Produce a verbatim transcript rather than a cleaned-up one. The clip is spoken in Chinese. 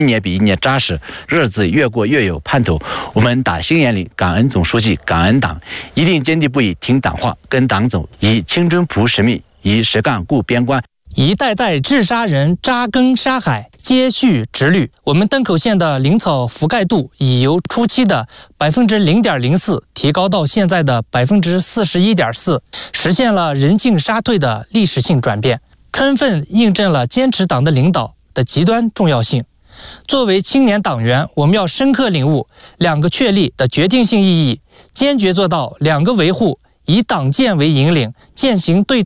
一年比一年扎实，日子越过越有盼头。我们打心眼里感恩总书记，感恩党，一定坚定不移听党话，跟党走，以青春朴使命，以实干固边关。 一代代治沙人扎根沙海，接续直绿。我们登口县的林草覆盖度已由初期的百分之零点零四提高到现在的百分之四十一点四，实现了人进沙退的历史性转变，充分印证了坚持党的领导的极端重要性。作为青年党员，我们要深刻领悟两个确立的决定性意义，坚决做到两个维护，以党建为引领，践行对